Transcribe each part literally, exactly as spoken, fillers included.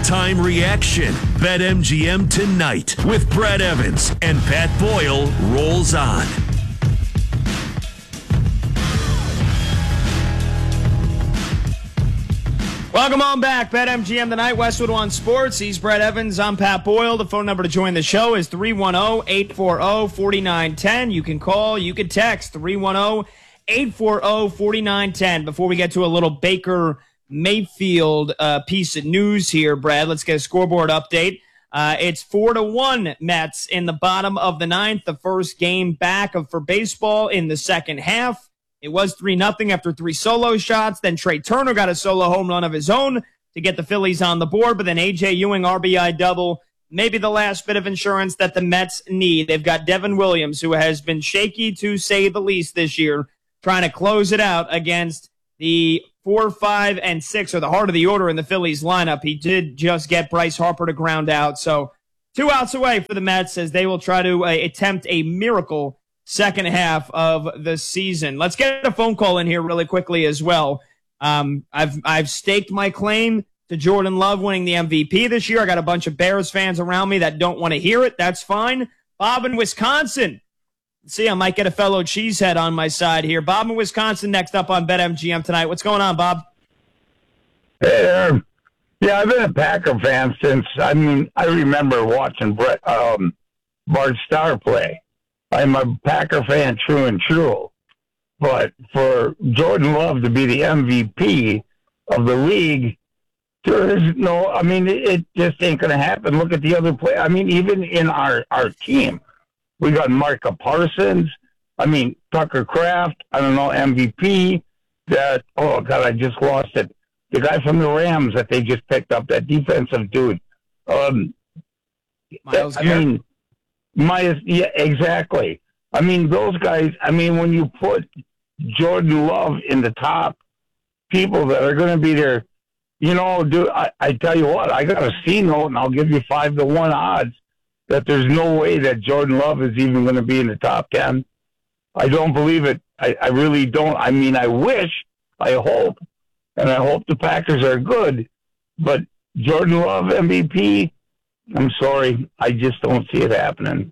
Real-time reaction. BetMGM Tonight with Brad Evans and Pat Boyle rolls on. Welcome on back. BetMGM Tonight, Westwood One Sports. He's Brad Evans. I'm Pat Boyle. The phone number to join the show is three one zero, eight four zero, four nine one zero. You can call, you can text three one zero, eight four zero, four nine one zero. Before we get to a little Baker Mayfield uh, piece of news here, Brad, let's get a scoreboard update. Uh, it's four to one Mets in the bottom of the ninth, the first game back of for baseball in the second half. It was three nothing after three solo shots. Then Trey Turner got a solo home run of his own to get the Phillies on the board. But then A J Ewing, R B I double, maybe the last bit of insurance that the Mets need. They've got Devin Williams, who has been shaky to say the least this year, trying to close it out against the four, five, and six, or the heart of the order in the Phillies lineup. He did just get Bryce Harper to ground out. So two outs away for the Mets as they will try to uh, attempt a miracle second half of the season. Let's get a phone call in here really quickly as well. Um, I've I've staked my claim to Jordan Love winning the M V P this year. I got a bunch of Bears fans around me that don't want to hear it. That's fine. Bob in Wisconsin. See, I might get a fellow cheesehead on my side here. Bob in Wisconsin next up on BetMGM Tonight. What's going on, Bob? Hey there. Yeah, I've been a Packer fan since, I mean, I remember watching Brett, um, Bart Starr play. I'm a Packer fan, true and true. But for Jordan Love to be the M V P of the league, there is no, I mean, it, it just ain't going to happen. Look at the other play. I mean, even in our, our team, we got Micah Parsons. I mean, Tucker Kraft, I don't know, M V P. That, oh, God, I just lost it. The guy from the Rams that they just picked up, that defensive dude. Um, Myles I Garrett. mean, My, yeah, exactly. I mean, those guys, I mean, when you put Jordan Love in the top people that are going to be there, you know, do I, I tell you what, I got a C note, and I'll give you five to one odds that there's no way that Jordan Love is even going to be in the top ten. I don't believe it. I, I really don't. I mean, I wish, I hope, and I hope the Packers are good, but Jordan Love M V P, I'm sorry, I just don't see it happening.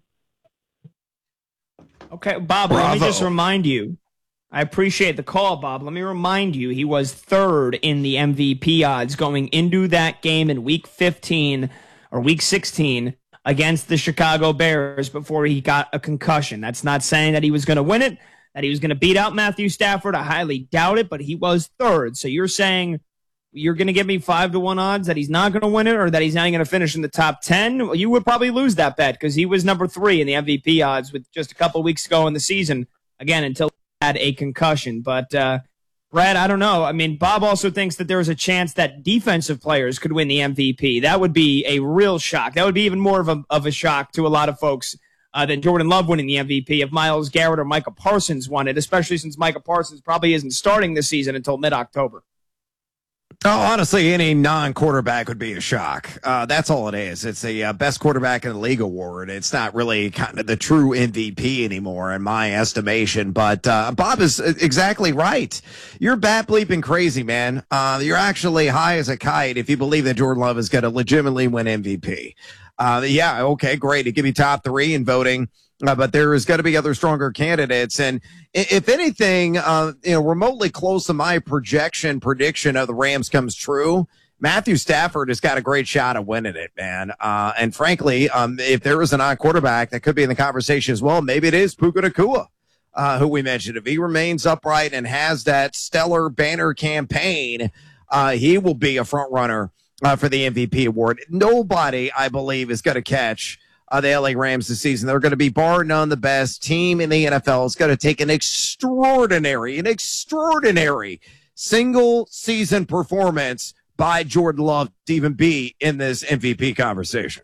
Okay, Bob, Bravo. let me just remind you. I appreciate the call, Bob. Let me remind you, he was third in the M V P odds going into that game in week fifteen or week sixteen against the Chicago Bears before he got a concussion. That's not saying that he was going to win it, that he was going to beat out Matthew Stafford. I highly doubt it, but he was third. So you're saying you're going to give me five to one odds that he's not going to win it or that he's not going to finish in the top ten? Well, you would probably lose that bet because he was number three in the M V P odds with just a couple weeks ago in the season, again, until he had a concussion. But, uh, Brad, I don't know. I mean, Bob also thinks that there's a chance that defensive players could win the M V P. That would be a real shock. That would be even more of a, of a shock to a lot of folks uh, than Jordan Love winning the M V P if Myles Garrett or Micah Parsons won it, especially since Micah Parsons probably isn't starting this season until mid-October. Oh, honestly, any non-quarterback would be a shock. Uh, that's all it is. It's the uh, best quarterback in the league award. It's not really kind of the true M V P anymore, in my estimation. But uh, Bob is exactly right. You're bat bleeping crazy, man. Uh, you're actually high as a kite if you believe that Jordan Love is going to legitimately win M V P. Uh, yeah, okay, great. It give you top three in voting. Uh, but there is going to be other stronger candidates. And if anything, uh, you know, remotely close to my projection prediction of the Rams comes true, Matthew Stafford has got a great shot at winning it, man. Uh, and frankly, um, if there is a non-quarterback that could be in the conversation as well, maybe it is Puka Nacua, uh, who we mentioned. If he remains upright and has that stellar banner campaign, uh, he will be a front runner uh, for the M V P award. Nobody, I believe, is going to catch Uh, the L A Rams this season. They're going to be bar none the best team in the N F L. It's going to take an extraordinary, an extraordinary single season performance by Jordan Love to even be in this M V P conversation.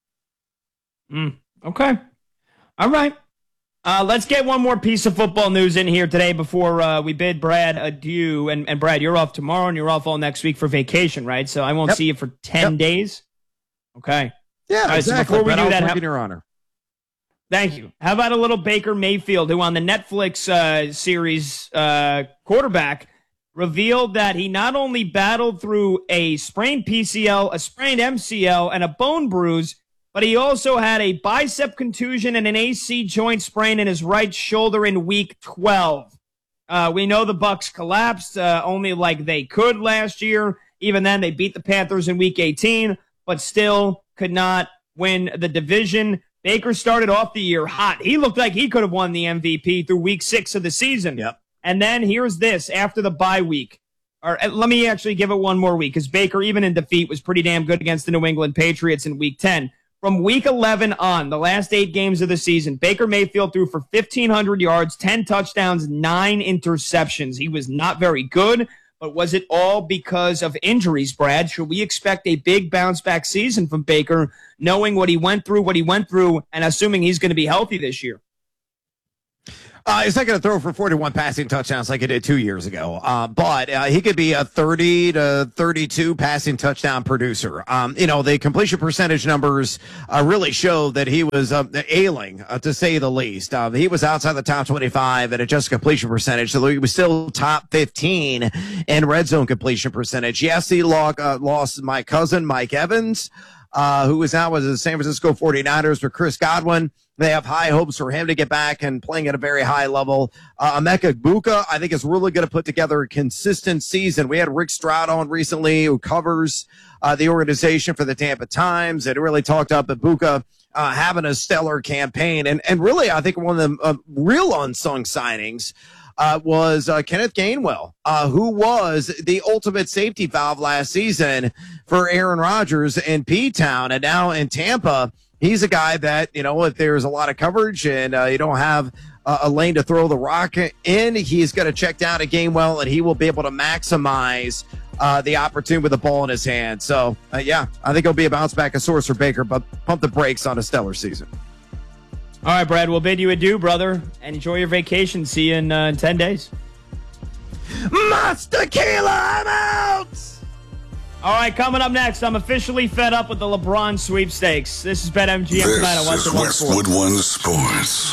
Mm, okay. All right. Uh, let's get one more piece of football news in here today before uh, we bid Brad adieu. And, and Brad, you're off tomorrow and you're off all next week for vacation, right? So I won't Yep. see you for ten Yep. days. Okay. Yeah, right, so exactly. before we but do I'll that, work how- in your honor. Thank you. How about a little Baker Mayfield, who on the Netflix uh, series uh, quarterback revealed that he not only battled through a sprained P C L, a sprained M C L, and a bone bruise, but he also had a bicep contusion and an A C joint sprain in his right shoulder in week twelve. Uh, we know the Bucks collapsed uh, only like they could last year. Even then, they beat the Panthers in week eighteen, but still could not win the division. Baker started off the year hot. He looked like he could have won the M V P through week six of the season. Yep. And then here's this after the bye week. Or let me actually give it one more week, because Baker, even in defeat, was pretty damn good against the New England Patriots in week ten. From week eleven on, the last eight games of the season, Baker Mayfield threw for fifteen hundred yards, ten touchdowns, nine interceptions. He was not very good, but was it all because of injuries, Brad? Should we expect a big bounce-back season from Baker, knowing what he went through, what he went through, and assuming he's going to be healthy this year? Uh, he's not going to throw for forty-one passing touchdowns like he did two years ago, uh, but uh, he could be a thirty to thirty-two passing touchdown producer. Um, you know, the completion percentage numbers uh, really show that he was uh, ailing, uh, to say the least. Uh, he was outside the top twenty-five in adjusted completion percentage, so he was still top fifteen in red zone completion percentage. Yes, he log, uh, lost my cousin, Mike Evans, uh, who is now with the San Francisco forty-niners, but Chris Godwin, they have high hopes for him to get back and playing at a very high level. Uh, Emeka Egbuka, I think, is really going to put together a consistent season. We had Rick Stroud on recently, who covers uh, the organization for the Tampa Times, and really talked up Egbuka uh, having a stellar campaign. And, and really, I think one of the uh, real unsung signings uh, was uh, Kenneth Gainwell, uh, who was the ultimate safety valve last season for Aaron Rodgers in P-Town, and now in Tampa. He's a guy that, you know, if there's a lot of coverage and uh, you don't have uh, a lane to throw the rock in, he's going to check down at Gainwell, and he will be able to maximize uh, the opportunity with the ball in his hand. So, uh, yeah, I think it'll be a bounce back, a source for Baker, but pump the brakes on a stellar season. All right, Brad, we'll bid you adieu, brother, and enjoy your vacation. See you in, uh, in ten days. Monster Killer, I'm out! All right, coming up next, I'm officially fed up with the LeBron sweepstakes. This is BetMGM tonight on This is Westwood One Sports.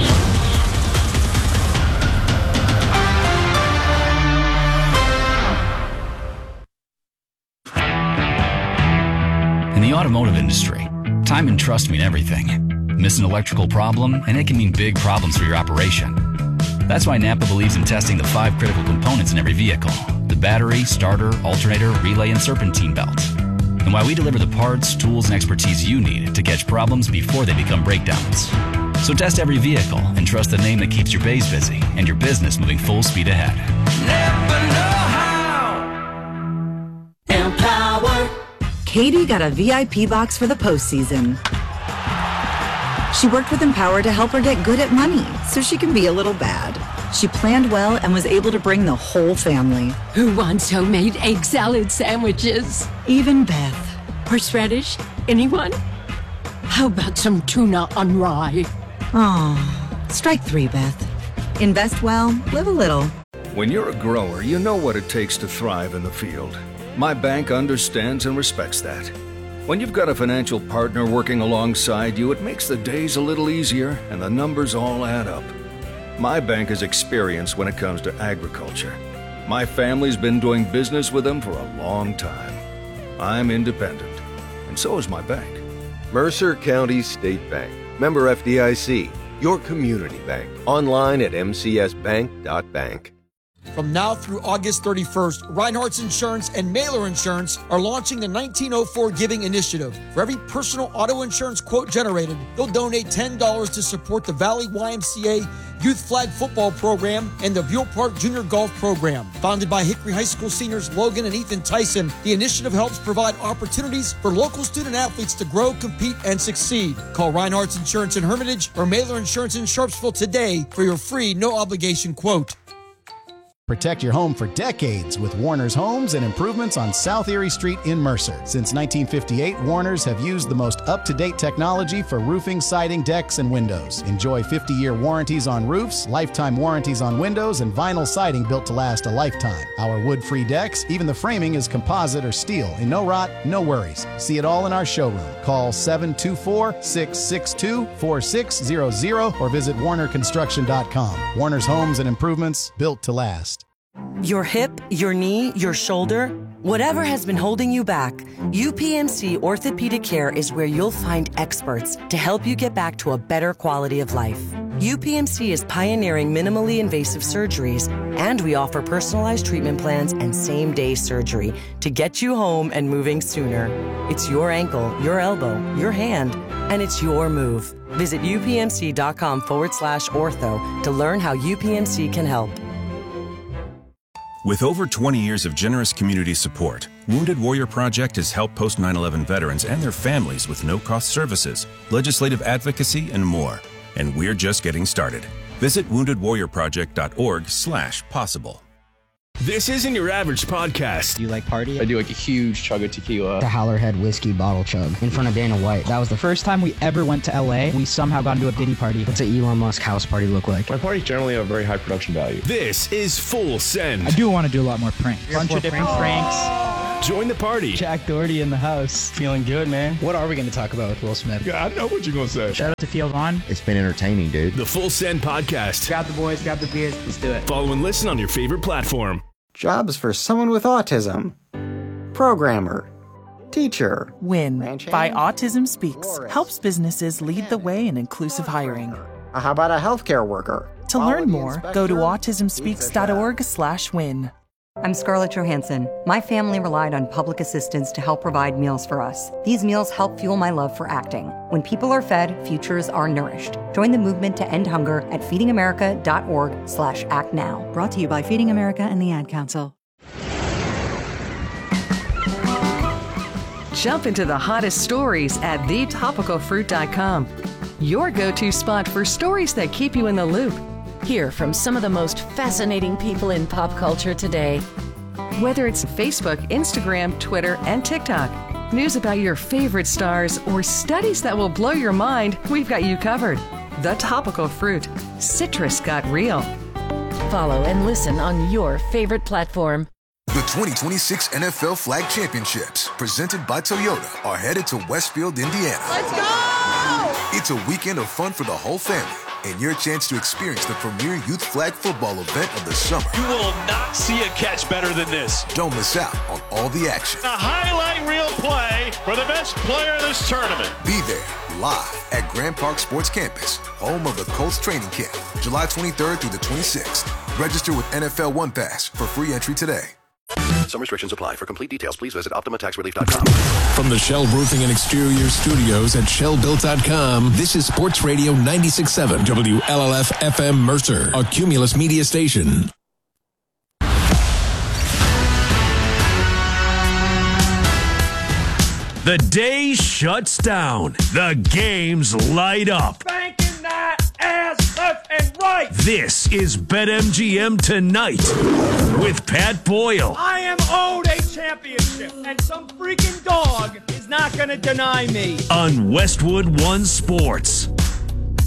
In the automotive industry, time and trust mean everything. Miss an electrical problem, and it can mean big problems for your operation. That's why Napa believes in testing the five critical components in every vehicle: the battery, starter, alternator, relay, and serpentine belt. And why we deliver the parts, tools, and expertise you need to catch problems before they become breakdowns. So test every vehicle and trust the name that keeps your bays busy and your business moving full speed ahead. Napa know how. Empower. Katie got a V I P box for the postseason. She worked with Empower to help her get good at money so she can be a little bad. She planned well and was able to bring the whole family. Who wants homemade egg salad sandwiches? Even Beth. Horseradish? Anyone? How about some tuna on rye? Aw, strike three, Beth. Invest well, live a little. When you're a grower, you know what it takes to thrive in the field. My bank understands and respects that. When you've got a financial partner working alongside you, it makes the days a little easier and the numbers all add up. My bank has experience when it comes to agriculture. My family's been doing business with them for a long time. I'm independent, and so is my bank. Mercer County State Bank. Member F D I C. Your community bank. Online at m c s bank dot bank. From now through August thirty-first, Reinhardt's Insurance and Mailer Insurance are launching the nineteen oh four Giving Initiative. For every personal auto insurance quote generated, they'll donate ten dollars to support the Valley Y M C A Youth Flag Football Program and the Buell Park Junior Golf Program. Founded by Hickory High School seniors Logan and Ethan Tyson, the initiative helps provide opportunities for local student athletes to grow, compete, and succeed. Call Reinhardt's Insurance in Hermitage or Mailer Insurance in Sharpsville today for your free, no-obligation quote. Protect your home for decades with Warner's Homes and Improvements on South Erie Street in Mercer. Since nineteen fifty-eight, Warner's have used the most up-to-date technology for roofing, siding, decks, and windows. Enjoy fifty-year warranties on roofs, lifetime warranties on windows, and vinyl siding built to last a lifetime. Our wood-free decks, even the framing is composite or steel, and no rot, no worries. See it all in our showroom. Call seven two four, six six two, four six zero zero or visit warner construction dot com. Warner's Homes and Improvements, built to last. Your hip, your knee, your shoulder, whatever has been holding you back, U P M C Orthopedic Care is where you'll find experts to help you get back to a better quality of life. U P M C is pioneering minimally invasive surgeries, and we offer personalized treatment plans and same-day surgery to get you home and moving sooner. It's your ankle, your elbow, your hand, and it's your move. Visit upmc.com forward slash ortho to learn how U P M C can help. With over twenty years of generous community support, Wounded Warrior Project has helped post nine eleven veterans and their families with no-cost services, legislative advocacy, and more. And we're just getting started. Visit wounded warrior project dot org slash possible. This isn't your average podcast. Do you like party? I do like a huge chug of tequila. The Howlerhead whiskey bottle chug in front of Dana White. That was the first time we ever went to L A. We somehow got into a Diddy party. What's an Elon Musk house party look like? My parties generally have a very high production value. This is Full Send. I do want to do a lot more pranks. Bunch of different pranks. pranks. Join the party. Jack Doherty in the house. Feeling good, man. What are we going to talk about with Will Smith? Yeah, I know what you're going to say. Shout out to Field One. It's been entertaining, dude. The Full Send podcast. Grab the boys, grab the beers. Let's do it. Follow and listen on your favorite platform. Jobs for someone with autism. Programmer. Teacher. WIN by Autism Speaks helps businesses lead the way in inclusive hiring. How about a healthcare worker? To learn more, go to autism speaks dot org slash win. I'm Scarlett Johansson. My family relied on public assistance to help provide meals for us. These meals help fuel my love for acting. When people are fed, futures are nourished. Join the movement to end hunger at feeding america dot org slash act now. Brought to you by Feeding America and the Ad Council. Jump into the hottest stories at the topical fruit dot com. Your go-to spot for stories that keep you in the loop. Hear from some of the most fascinating people in pop culture today. Whether it's Facebook, Instagram, Twitter, and TikTok, news about your favorite stars, or studies that will blow your mind, we've got you covered. The Topical Fruit. Citrus got real. Follow and listen on your favorite platform. The twenty twenty-six N F L Flag Championships, presented by Toyota, are headed to Westfield, Indiana. Let's go! It's a weekend of fun for the whole family, and your chance to experience the premier youth flag football event of the summer. You will not see a catch better than this. Don't miss out on all the action. A highlight reel play for the best player of this tournament. Be there, live at Grand Park Sports Campus, home of the Colts training camp, July twenty-third through the twenty-sixth. Register with N F L One Pass for free entry today. Some restrictions apply. For complete details, please visit Optima Tax Relief dot com. From the Shell Roofing and Exterior Studios at Shell Built dot com, this is Sports Radio ninety-six point seven W L L F F M Mercer, a Cumulus media station. The day shuts down. The games light up. Banking that ass left and right. This is BetMGM Tonight with Pat Boyle. I am owed a championship, and some freaking dog is not going to deny me. On Westwood One Sports.